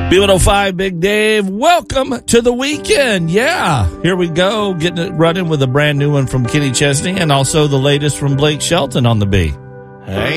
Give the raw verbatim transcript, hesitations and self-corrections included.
B one oh five, Big Dave. Welcome to the weekend. Yeah, here we go. Getting it running with a brand new one from Kenny Chesney and also the latest from Blake Shelton on the B. Hey.